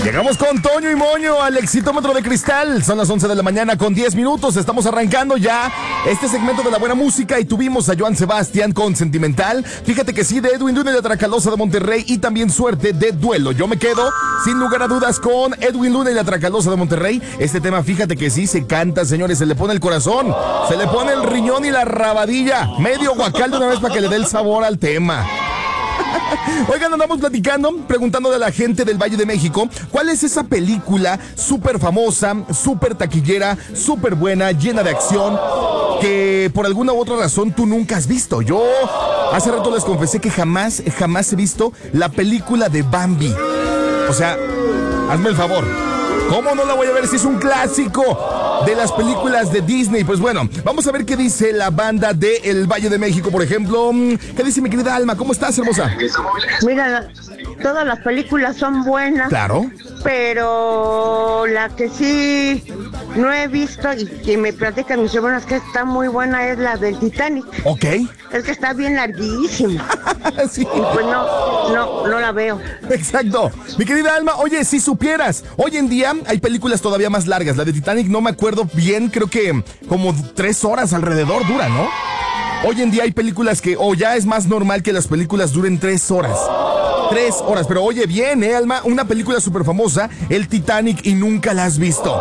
Llegamos con Toño y Moño al Exitómetro de Cristal. Son las 11 de la mañana con 10 minutos. Estamos arrancando ya este segmento de la buena música y tuvimos a Joan Sebastián con Sentimental. Fíjate que sí, de Edwin Luna y la Tracalosa de Monterrey, y también Suerte de Duelo. Yo me quedo sin lugar a dudas con Edwin Luna y la Tracalosa de Monterrey. Este tema, fíjate que sí se canta, señores, se le pone el corazón, se le pone el riñón y la rabadilla, medio guacal de una vez para que le dé el sabor al tema. Oigan, andamos platicando, preguntándole a la gente del Valle de México cuál es esa película súper famosa, súper taquillera, súper buena, llena de acción, que por alguna u otra razón tú nunca has visto. Yo hace rato les confesé que jamás he visto la película de Bambi. O sea, hazme el favor, ¿cómo no la voy a ver si es un clásico de las películas de Disney? Pues bueno, vamos a ver qué dice la banda de El Valle de México, por ejemplo. ¿Qué dice mi querida Alma? ¿Cómo estás, hermosa? Mira, todas las películas son buenas. Claro. Pero la que sí no he visto y que me platican mis hermanas que está muy buena es la del Titanic. Ok. Es que está bien larguísima. Sí. Y pues no la veo. Exacto. Mi querida Alma, oye, si supieras, hoy en día hay películas todavía más largas. La de Titanic no me acuerdo bien, creo que como 3 horas alrededor dura, ¿no? Hoy en día hay películas que, ya es más normal que las películas duren 3 horas. 3 horas, pero oye bien, Alma, una película súper famosa, el Titanic, y nunca la has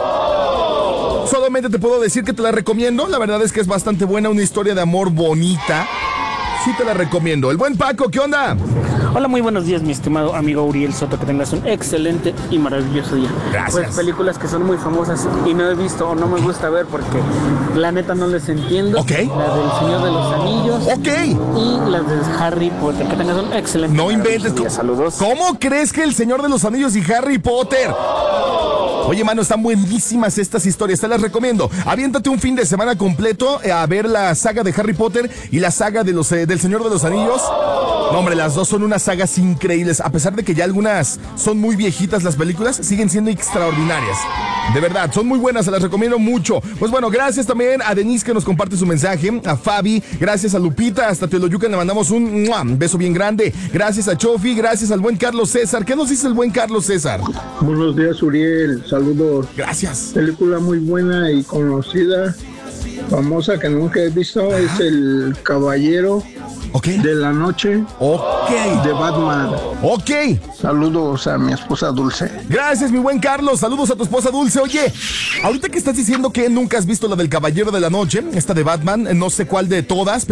visto. Solamente te puedo decir que te la recomiendo, la verdad es que es bastante buena, una historia de amor bonita. Sí te la recomiendo. El buen Paco, ¿qué onda? Hola, muy buenos días, mi estimado amigo Uriel Soto, que tengas un excelente y maravilloso día. Gracias. Pues películas que son muy famosas y no he visto o no me gusta ver porque la neta no les entiendo. Ok. La del Señor de los Anillos. Ok. Y las de Harry Potter, que tengas un excelente No inventes. día. Saludos. ¿Cómo crees que El Señor de los Anillos y Harry Potter? Oye, mano, están buenísimas estas historias, te las recomiendo. Aviéntate un fin de semana completo a ver la saga de Harry Potter y la saga de del Señor de los Anillos. No, hombre, las dos son unas sagas increíbles. A pesar de que ya algunas son muy viejitas las películas, siguen siendo extraordinarias. De verdad, son muy buenas, se las recomiendo mucho. Pues bueno, gracias también a Denise que nos comparte su mensaje, a Fabi, gracias a Lupita, hasta Teoloyucan le mandamos un beso bien grande. Gracias a Chofi, gracias al buen Carlos César. ¿Qué nos dice el buen Carlos César? Buenos días, Uriel, saludos. Gracias. Película muy buena y conocida, famosa que nunca he visto. Es El Caballero de la Noche de Batman. Ok. Saludos a mi esposa Dulce. Gracias, mi buen Carlos. Saludos a tu esposa Dulce. Oye, ahorita que estás diciendo que nunca has visto la del Caballero de la Noche, esta de Batman, no sé cuál de todas,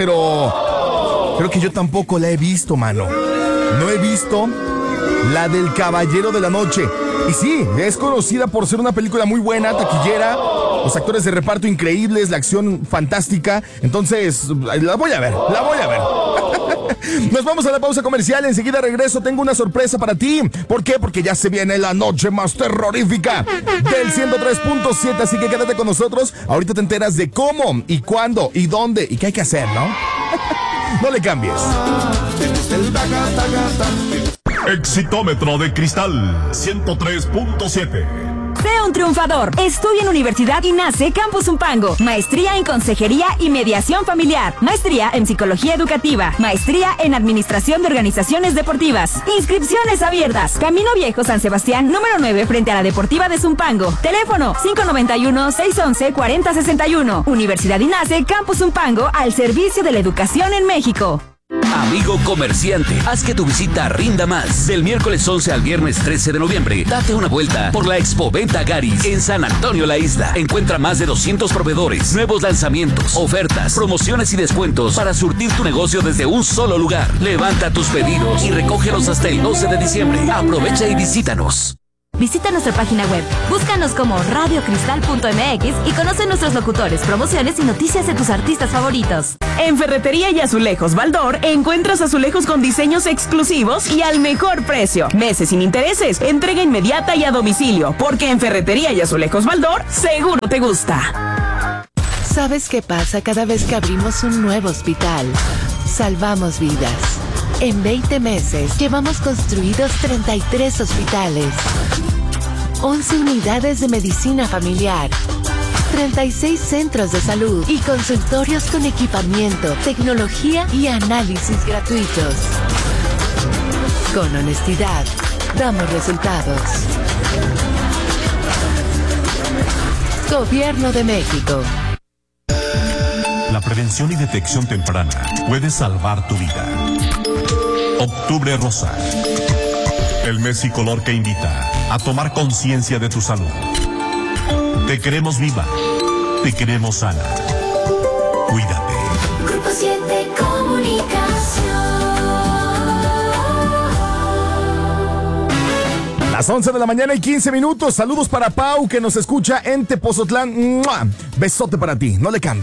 pero creo que yo tampoco la he visto, mano. No he visto la del Caballero de la Noche. Y sí, es conocida por ser una película muy buena, taquillera, los actores de reparto increíbles, la acción fantástica. Entonces, la voy a ver. Nos vamos a la pausa comercial, enseguida regreso, tengo una sorpresa para ti. ¿Por qué? Porque ya se viene la noche más terrorífica del 103.7, así que quédate con nosotros. Ahorita te enteras de cómo y cuándo y dónde y qué hay que hacer, ¿no? No le cambies. Exitómetro de Cristal 103.7. Sé un triunfador. Estudia en Universidad INACE Campus Zumpango. Maestría en Consejería y Mediación Familiar. Maestría en Psicología Educativa. Maestría en Administración de Organizaciones Deportivas. Inscripciones abiertas. Camino Viejo San Sebastián, número 9, frente a la Deportiva de Zumpango. Teléfono 591-611-4061. Universidad INACE Campus Zumpango, al servicio de la educación en México. Amigo comerciante, haz que tu visita rinda más. Del miércoles 11 al viernes 13 de noviembre, date una vuelta por la Expo Venta Garis en San Antonio La Isla. Encuentra más de 200 proveedores, nuevos lanzamientos, ofertas, promociones y descuentos para surtir tu negocio desde un solo lugar. Levanta tus pedidos y recógelos hasta el 12 de diciembre. Aprovecha y visítanos. Visita nuestra página web, búscanos como radiocristal.mx y conoce nuestros locutores, promociones y noticias de tus artistas favoritos. En Ferretería y Azulejos Baldor encuentras azulejos con diseños exclusivos y al mejor precio. Meses sin intereses, entrega inmediata y a domicilio, porque en Ferretería y Azulejos Baldor seguro te gusta. ¿Sabes qué pasa cada vez que abrimos un nuevo hospital? Salvamos vidas. En 20 meses llevamos construidos 33 hospitales, 11 unidades de medicina familiar, 36 centros de salud y consultorios con equipamiento, tecnología y análisis gratuitos. Con honestidad, damos resultados. Gobierno de México. La prevención y detección temprana puede salvar tu vida. Octubre Rosa. El mes y color que invita a tomar conciencia de tu salud. Te queremos viva. Te queremos sana. Cuídate. Grupo 7 Comunicación. Las 11 de la mañana y 15 minutos. Saludos para Pau, que nos escucha en Tepozotlán. ¡Mua! Besote para ti. No le cambies.